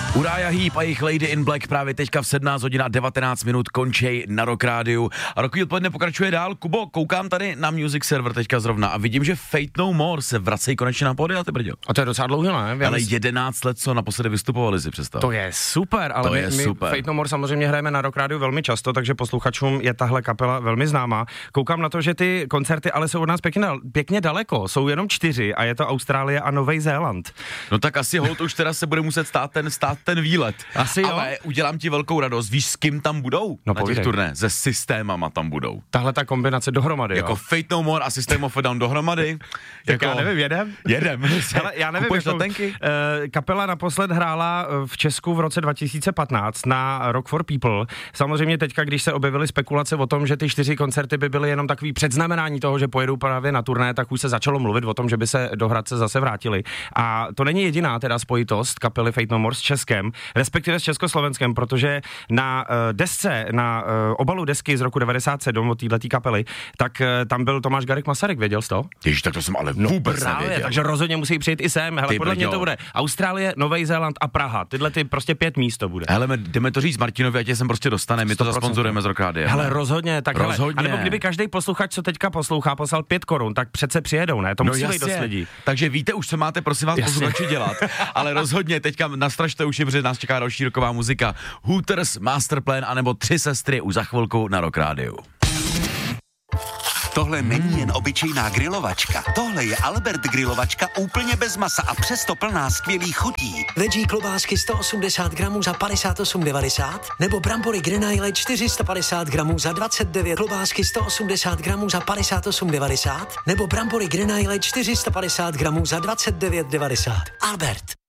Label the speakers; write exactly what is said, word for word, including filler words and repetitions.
Speaker 1: Uriah Heep a jejich Lady in Black právě teďka v sedmnáct hodin a devatenáct minut končej na Rock Rádiu. A rokový odpoledne pokračuje dál. Kubo, koukám tady na Music Server teďka zrovna a vidím, že Fate No More se vracejí konečně na pódia, ty brďo.
Speaker 2: A to je docela dlouho, ne?
Speaker 1: Ale jedenáct let, co naposledy vystupovali, si představ.
Speaker 2: To je super, ale
Speaker 1: to
Speaker 2: my,
Speaker 1: je
Speaker 2: my
Speaker 1: super.
Speaker 2: Fate No More samozřejmě hrajeme na Rock Rádiu velmi často, takže posluchačům je tahle kapela velmi známá. Koukám na to, že ty koncerty ale jsou od nás pěkně, pěkně daleko, jsou jenom čtyři a je to Austrálie a Nový Zéland.
Speaker 1: No tak asi holt už teda se bude muset stát ten, stát ten výlet.
Speaker 2: Asi jo.
Speaker 1: Ale udělám ti velkou radost, víš, s kým tam budou
Speaker 2: no,
Speaker 1: na těch
Speaker 2: povídej.
Speaker 1: turné? Se Systémama tam budou.
Speaker 2: Tahle ta kombinace dohromady,
Speaker 1: Jako
Speaker 2: jo?
Speaker 1: Fate No More a System of a Down dohromady.
Speaker 2: Tak
Speaker 1: jako...
Speaker 2: já nevím, jedem?
Speaker 1: Jedem.
Speaker 2: Hele, já nevím,
Speaker 1: Kupuješ
Speaker 2: jako,
Speaker 1: letenky?
Speaker 2: Uh, kapela naposled hrála v Česku v roce dva tisíce patnáct na Rock for People. Samozřejmě teďka, když se objevily spekulace o tom, že ty čtyři koncerty by byly jenom takový předznamenání toho, že pojedou právě na turné, tak už se začalo mluvit o tom, že by se do Hradce zase vrátili. A to není jediná teda spojitost kapely Fate No More s Českem, respektive s Československem, protože na uh, desce, na uh, obalu desky z roku devadesát sedm od této kapely, tak uh, tam byl Tomáš Garrigue Masaryk, věděl jsi to?
Speaker 1: Ježiš, tak to jsem ale vůbec
Speaker 2: Právě,
Speaker 1: nevěděl.
Speaker 2: takže rozhodně musí přijít i sem. Hele,
Speaker 1: Ty
Speaker 2: podle mě
Speaker 1: brďo.
Speaker 2: to bude Austrálie, Nový Zéland a Praha. Tyhle ty prostě pět míst to bude.
Speaker 1: Hele, jdeme to říct Martinovi, ať je sem prostě dostane, my to
Speaker 2: sto procent
Speaker 1: zasponzorujeme z Rock Rádia.
Speaker 2: Hele, rozhodně, tak
Speaker 1: rozhodně.
Speaker 2: hele, anebo kdyby každý posluchač, co teďka poslouchá, poslal pět korun, tak přece přijedou, ne? To
Speaker 1: No
Speaker 2: musí být dost
Speaker 1: jasně,
Speaker 2: lidí.
Speaker 1: takže víte už, co máte, prosím vás, posluchači dělat, ale rozhodně teďka nastražte už, protože nás čeká další roková muzika. Hooters, Masterplan, anebo Tři sestry už za chvilku na Rock Rádiu.
Speaker 3: Tohle není jen obyčejná grilovačka. Tohle je Albert grilovačka úplně bez masa a přesto plná skvělých chutí.
Speaker 4: Veggie klobásky sto osmdesát gramů za padesát osm devadesát nebo brambory Grenaille čtyři sta padesát gramů za dvacet devět, klobásky sto osmdesát gramů za padesát osm devadesát nebo brambory Grenaille čtyři sta padesát gramů za dvacet devět devadesát. Albert.